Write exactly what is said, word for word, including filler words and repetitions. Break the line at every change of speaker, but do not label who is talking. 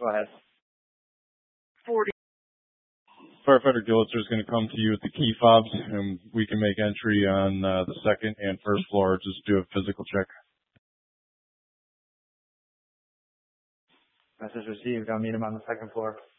Go ahead.
forty.
Firefighter Gilitzer is going to come to you with the key fobs, and we can make entry on uh, the second and first floor. Just do a physical check.
Message received. I'll meet him on the second floor.